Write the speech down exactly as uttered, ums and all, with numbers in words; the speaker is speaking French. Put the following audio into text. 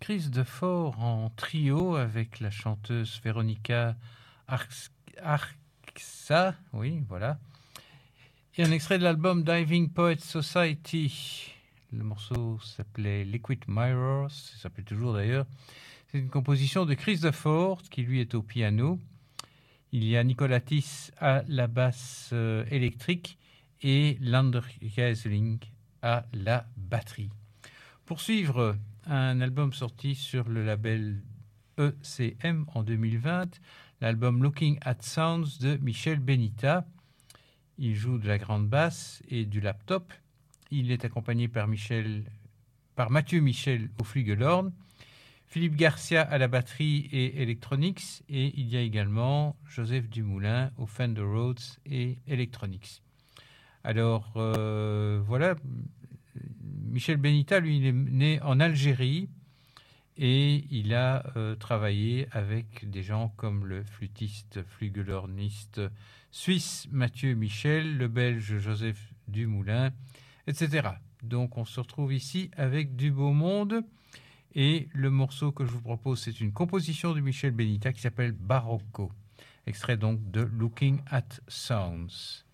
Chris Defort en trio avec la chanteuse Veronica Arxa, oui, voilà. Et un extrait de l'album Diving Poets Society. Le morceau s'appelait Liquid Mirrors, ça s'appelle toujours d'ailleurs. C'est une composition de Chris Defort, qui lui est au piano. Il y a Nicolas Tiss à la basse euh, électrique et Lander Geisling à la batterie. Pour suivre, un album sorti sur le label E C M en deux mille vingt, l'album Looking at Sounds de Michel Benita. Il joue de la grande basse et du laptop. Il est accompagné par, Michel, par Mathieu Michel au flugelhorn, Philippe Garcia à la batterie et electronics, et il y a également Joseph Dumoulin au Fender Rhodes et electronics. Alors euh, voilà, Michel Benita, lui, il est né en Algérie et il a euh, travaillé avec des gens comme le flûtiste, flugelhorniste suisse Mathieu Michel, le belge Joseph Dumoulin, et cetera. Donc on se retrouve ici avec du beau monde. Et le morceau que je vous propose, c'est une composition de Michel Benita qui s'appelle Barocco, extrait donc de Looking at Sounds.